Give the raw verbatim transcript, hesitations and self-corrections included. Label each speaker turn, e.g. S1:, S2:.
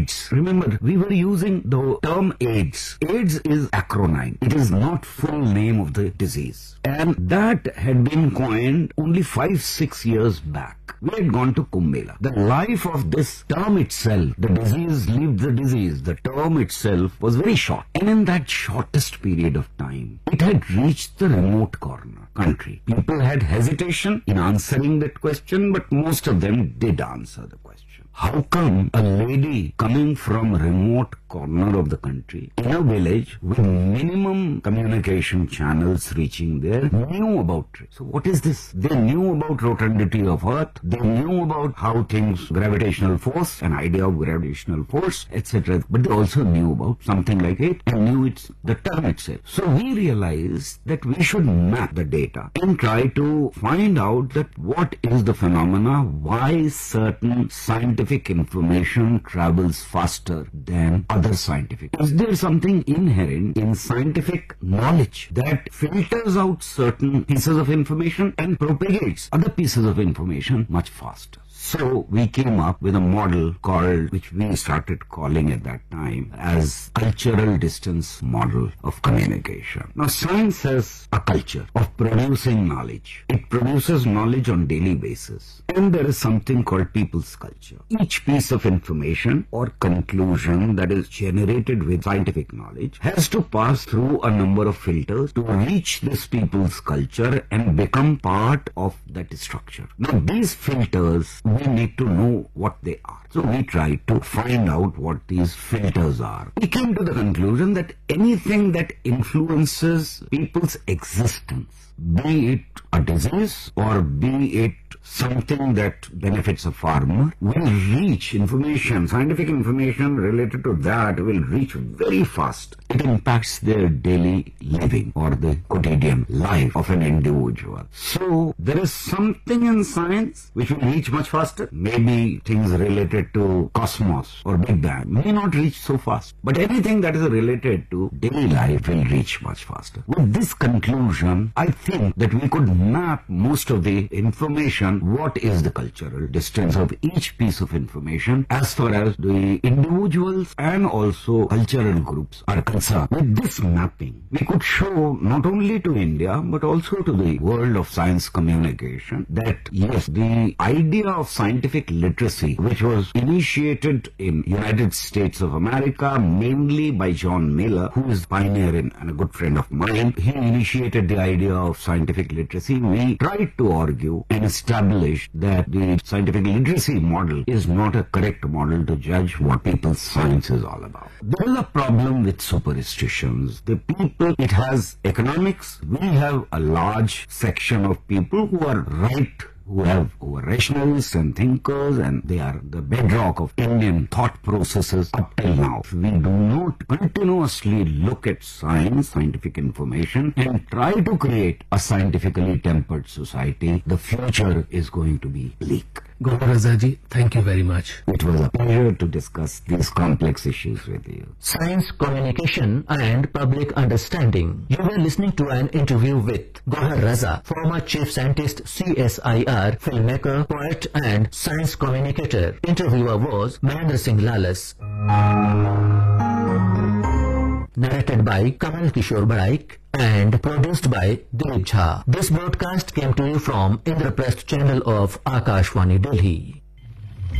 S1: AIDS. Remember, we were using the term AIDS. AIDS is acronym. It is not full name of the disease. And that had been coined only five, six years back. We had gone to Kumbh Mela. The life of this term itself, the disease lived the disease, the term itself was very short. And in that shortest period of time, it had reached the remote corner country. People had hesitation in answering that question, but most of them did answer the question. How come a lady coming from a remote corner of the country in a village with minimum communication channels reaching there knew about it? So what is this? They knew about rotundity of Earth. They knew about how things, gravitational force, an idea of gravitational force, et cetera. But they also knew about something like it and knew it's the term itself. So we realized that we should map the data and try to find out that what is the phenomena, why certain scientific information travels faster than other scientific. Is there something inherent in scientific knowledge that filters out certain pieces of information and propagates other pieces of information much faster? So we came up with a model called, which we started calling at that time as cultural distance model of communication. Now science has a culture of producing knowledge. It produces knowledge on daily basis. And there is something called people's culture. Each piece of information or conclusion that is generated with scientific knowledge has to pass through a number of filters to reach this people's culture and become part of that structure. Now these filters, we need to know what they are. So we tried to find out what these filters are. We came to the conclusion that anything that influences people's existence, be it a disease or be it something that benefits a farmer, will reach information, scientific information related to that will reach very fast. It impacts their daily living or the quotidian life of an individual. So there is something in science which will reach much faster. Maybe things related to cosmos or Big Bang may not reach so fast, but anything that is related to daily life will reach much faster. With this conclusion, I think that we could map most of the information, what is the cultural distance of each piece of information as far as the individuals and also cultural groups are concerned. With this mapping, we could show not only to India but also to the world of science communication that yes, the idea of scientific literacy, which was initiated in United States of America mainly by John Miller, who is a pioneer in, and a good friend of mine, he initiated the idea of scientific literacy. We tried to argue and establish that the scientific literacy model is not a correct model to judge what people's science is all about. There is a problem with superstitions. The people, it has economics. We have a large section of people who are right, who have who are rationalists and thinkers, and they are the bedrock of Indian thought processes up till now. If we do not continuously look at science, scientific information, and try to create a scientifically tempered society, the future is going to be bleak.
S2: Gohar Raza ji, thank you very much.
S1: It was a pleasure to discuss these complex issues with you.
S3: Science Communication and Public Understanding. You were listening to an interview with Gohar Raza, former Chief Scientist, C S I R, filmmaker, poet and science communicator. Interviewer was Mahendra Singh Lalas. Narrated by Kamal Kishore Badaik and produced by Dilip Jha. This broadcast came to you from Indraprasth channel of Akashvani Delhi.